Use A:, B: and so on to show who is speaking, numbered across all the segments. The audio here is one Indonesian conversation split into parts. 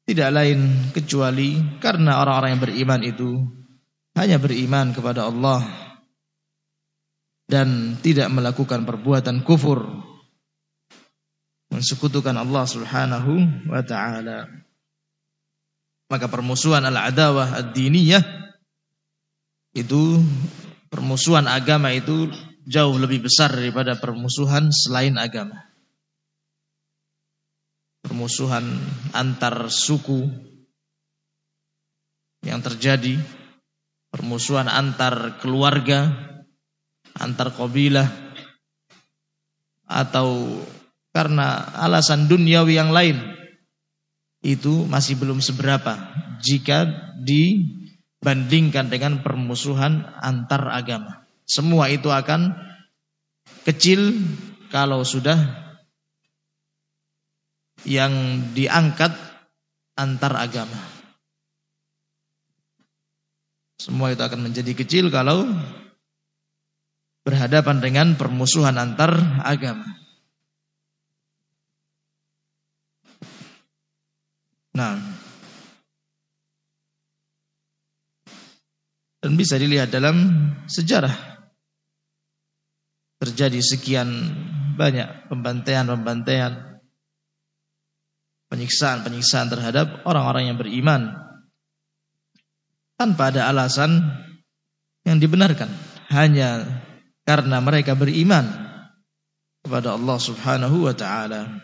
A: tidak lain kecuali karena orang-orang yang beriman itu hanya beriman kepada Allah dan tidak melakukan perbuatan kufur, mensekutukan Allah Subhanahu wa taala. Maka permusuhan al-adawah ad-diniyah itu, permusuhan agama itu jauh lebih besar daripada permusuhan selain agama. Permusuhan antar suku yang terjadi, permusuhan antar keluarga, antar kabilah, atau karena alasan duniawi yang lain, itu masih belum seberapa jika dibandingkan dengan permusuhan antar agama. Semua itu akan kecil kalau sudah yang diangkat antar agama. Semua itu akan menjadi kecil kalau berhadapan dengan permusuhan antar agama. Nah, dan bisa dilihat dalam sejarah terjadi sekian banyak pembantaian, penyiksaan terhadap orang-orang yang beriman tanpa ada alasan yang dibenarkan, hanya karena mereka beriman kepada Allah Subhanahu wa taala.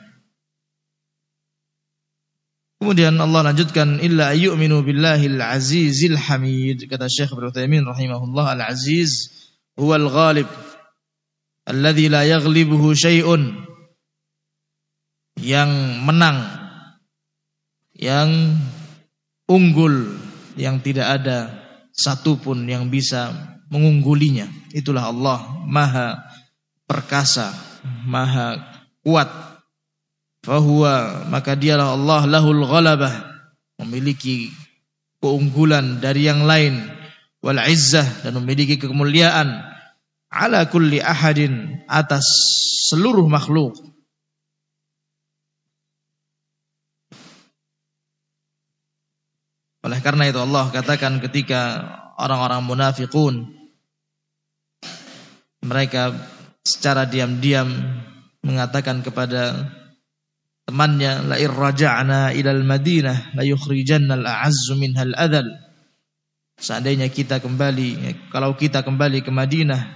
A: Kemudian Allah lanjutkan, illa ayyuminu billahil azizil hamid. Kata Syekh Ibnu Utsaimin rahimahullah, al-aziz huwal ghalib alladzi la yaghlibuhu syai'un, yang menang, yang unggul, yang tidak ada satupun yang bisa mengunggulinya. Itulah Allah, maha perkasa, maha kuat. Fahuwa, maka dialah Allah, lahul ghalabah, memiliki keunggulan dari yang lain, wal izzah, dan memiliki kemuliaan, ala kulli ahadin, atas seluruh makhluk. Oleh karena itu Allah katakan ketika orang-orang munafiqun, mereka secara diam-diam mengatakan kepada temannya, la irraja'na ilal Madinah la yukhrijanna al-a'azzu minhal adhal. Seandainya kita kembali, kalau kita kembali ke Madinah,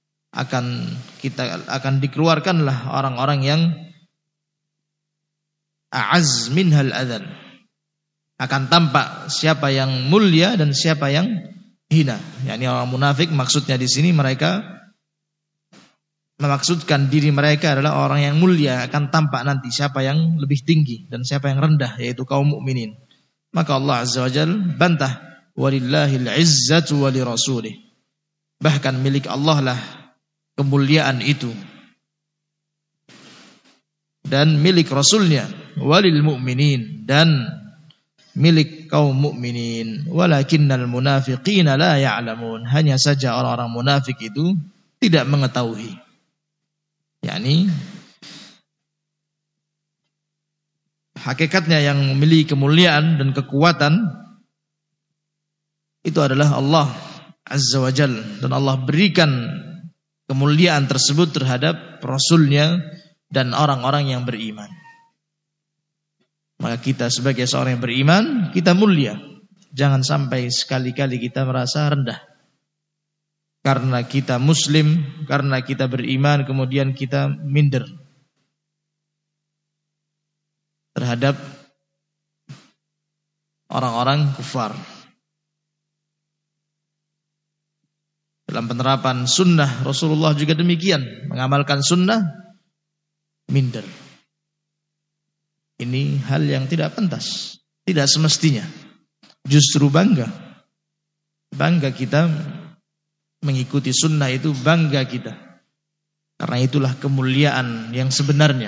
A: akan dikeluarkanlah orang-orang yang a'azz minhal adhal. Akan tampak siapa yang mulia dan siapa yang hina. Yani orang munafik, maksudnya di sini mereka memaksudkan diri mereka adalah orang yang mulia, akan tampak nanti siapa yang lebih tinggi dan siapa yang rendah, yaitu kaum mukminin. Maka Allah Azza wa Jalla bantah, walillahil izzatu walirasulih. Bahkan milik Allah lah kemuliaan itu, dan milik Rasulnya, walil mu'minin, dan milik kaum mukminin. Walakinnal munafiqina la ya'lamun, hanya saja orang-orang munafik itu tidak mengetahui. Yani hakikatnya yang memiliki kemuliaan dan kekuatan itu adalah Allah Azza wa Jalla, dan Allah berikan kemuliaan tersebut terhadap Rasulnya dan orang-orang yang beriman. Maka kita sebagai seorang yang beriman, kita mulia. Jangan sampai sekali-kali kita merasa rendah karena kita muslim, karena kita beriman, kemudian kita minder terhadap orang-orang kufar. Dalam penerapan sunnah Rasulullah juga demikian, mengamalkan sunnah, minder. Ini hal yang tidak pantas, tidak semestinya. Justru bangga kita mengikuti sunnah, itu bangga kita, karena itulah kemuliaan yang sebenarnya.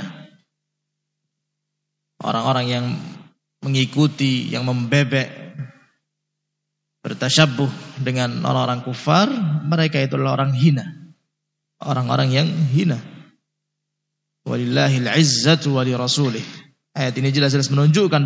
A: Orang-orang yang mengikuti, yang membebek, bertasyabbuh dengan orang-orang kufar, mereka itulah orang hina, orang-orang yang hina. Walillahil izzatu walirasulih. Ayat ini jelas-jelas menunjukkan